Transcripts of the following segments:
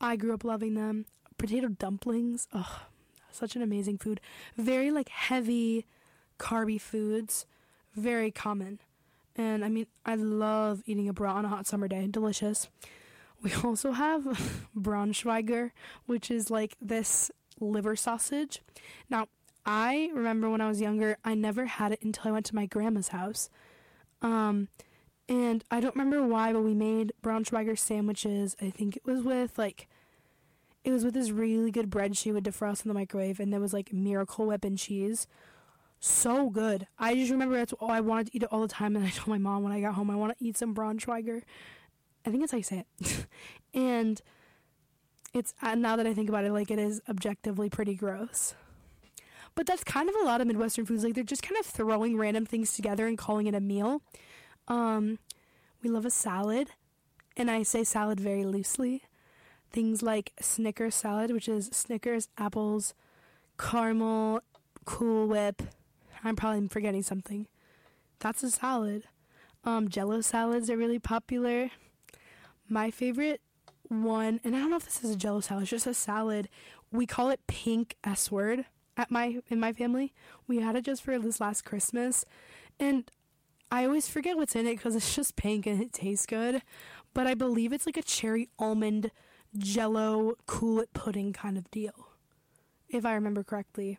I grew up loving them. Potato dumplings, ugh, such an amazing food. Very like heavy, carby foods, very common. And I mean, I love eating a brat on a hot summer day. Delicious. We also have Braunschweiger, which is like this liver sausage. Now, I remember when I was younger, I never had it until I went to my grandma's house. And I don't remember why, but we made Braunschweiger sandwiches. I think it was with this really good bread she would defrost in the microwave, and there was like Miracle Whip and cheese. So good. I just remember that's all I wanted to eat it all the time, and I told my mom when I got home I want to eat some Braunschweiger. I think that's how you say it. And it's, now that I think about it, like, it is objectively pretty gross. But that's kind of a lot of Midwestern foods. Like, they're just kind of throwing random things together and calling it a meal. We love a salad, and I say salad very loosely. Things like Snickers salad, which is Snickers, apples, caramel, Cool Whip. I'm probably forgetting something. That's a salad. Jello salads are really popular. My favorite one, and I don't know if this is a Jello salad, it's just a salad. We call it pink S word in my family. We had it just for this last Christmas, and I always forget what's in it because it's just pink and it tastes good. But I believe it's like a cherry almond Jello Cool It pudding kind of deal, if I remember correctly.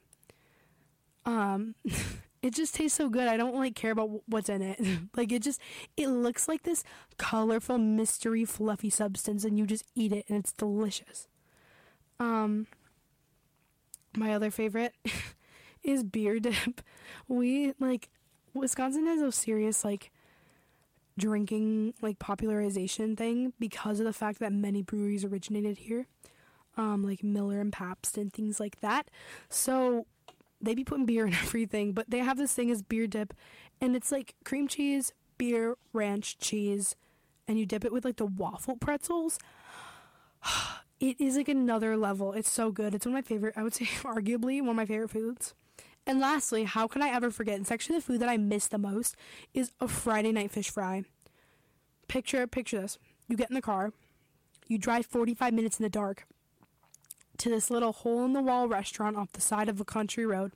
It just tastes so good. I don't like care about what's in it. Like, it looks like this colorful mystery fluffy substance, and you just eat it and it's delicious. My other favorite is beer dip. Wisconsin has a serious drinking popularization thing because of the fact that many breweries originated here, like Miller and Pabst and things like that. So they be putting beer in everything, but they have this thing as beer dip, and it's like cream cheese, beer, ranch, cheese, and you dip it with like the waffle pretzels. It is like another level. It's so good. It's one of my favorite, I would say arguably one of my favorite foods. And lastly, how can I ever forget, it's actually the food that I miss the most, is a Friday night fish fry. Picture this. You get in the car, you drive 45 minutes in the dark to this little hole-in-the-wall restaurant off the side of a country road,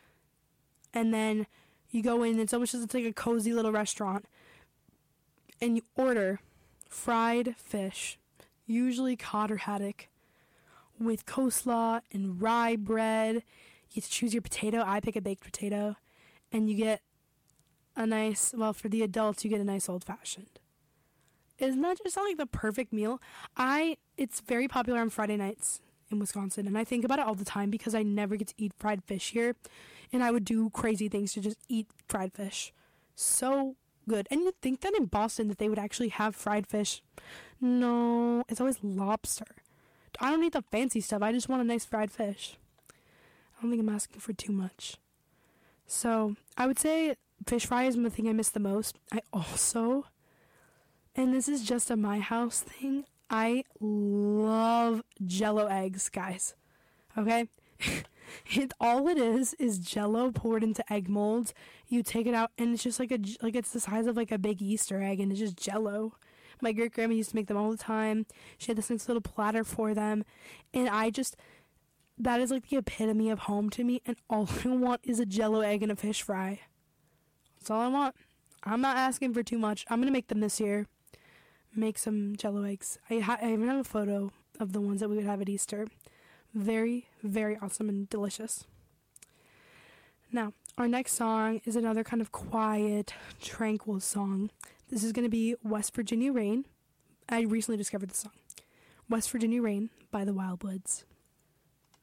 and then you go in. It's almost just, it's like a cozy little restaurant, and you order fried fish, usually cod or haddock, with coleslaw and rye bread. You get to choose your potato. I pick a baked potato, and you get a nice, well, for the adults, you get a nice old-fashioned. Isn't that just like the perfect meal? It's very popular on Friday nights in Wisconsin, and I think about it all the time because I never get to eat fried fish here, and I would do crazy things to just eat fried fish. So good. And you'd think that in Boston that they would actually have fried fish. No, it's always lobster. I don't need the fancy stuff. I just want a nice fried fish. I don't think I'm asking for too much. So I would say fish fry is the thing I miss the most. I also, and this is just a my house thing, I love Jello eggs, guys. Okay? All it is Jello poured into egg molds. You take it out, and it's just like it's the size of like a big Easter egg, and it's just Jello. My great grandma used to make them all the time. She had this nice little platter for them, and that is like the epitome of home to me. And all I want is a Jello egg and a fish fry. That's all I want. I'm not asking for too much. I'm gonna make them this year. Make some Jello eggs. I even have a photo of the ones that we would have at Easter. Very, very awesome and delicious. Now, our next song is another kind of quiet, tranquil song. This is going to be West Virginia Rain. I recently discovered this song. West Virginia Rain by the Wildwoods.